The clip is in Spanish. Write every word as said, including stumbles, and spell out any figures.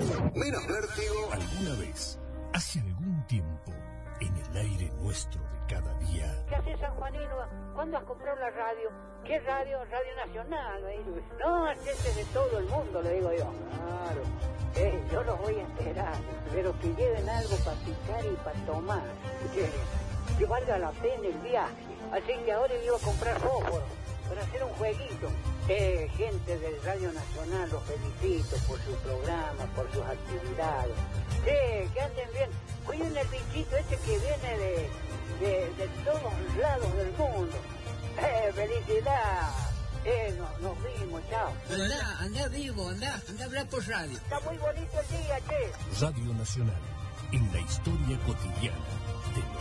Menos vértigo. Alguna vez, hace algún tiempo, en el aire nuestro de cada día. ¿Qué haces, San Juanino? ¿Cuándo has comprado la radio? ¿Qué radio? Radio Nacional, me dice. No, este es de todo el mundo, le digo yo. Claro. Eh, yo los voy a esperar, pero que lleven algo para picar y para tomar. Que, que valga la pena el viaje. Así que ahora le iba a comprar fósforo para hacer un jueguito. Eh, gente del Radio Nacional, los felicito por su programa, por sus actividades. Sí, que anden bien. Cuiden el bichito este que viene de, de, de todos lados del mundo. Eh, felicidad. Eh, no, nos vimos, chao. Andá, andá vivo, andá, andá a hablar por radio. Está muy bonito el día, che. Radio Nacional, en la historia cotidiana de los